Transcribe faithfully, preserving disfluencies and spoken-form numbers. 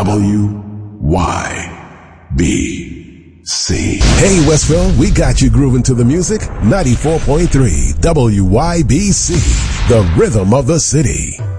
W Y B C. Hey, Westville, we got you grooving to the music. ninety-four point three W Y B C, the rhythm of the city.